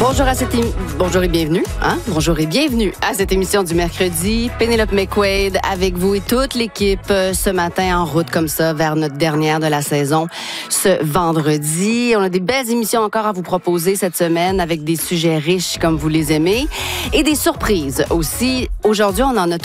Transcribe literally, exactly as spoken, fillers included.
Bonjour à cette émi- Bonjour et bienvenue, hein? Bonjour et bienvenue à cette émission du mercredi. Pénélope McQuaid avec vous et toute l'équipe euh, ce matin en route comme ça vers notre dernière de la saison ce vendredi. On a des belles émissions encore à vous proposer cette semaine avec des sujets riches comme vous les aimez et des surprises aussi. Aujourd'hui, on en a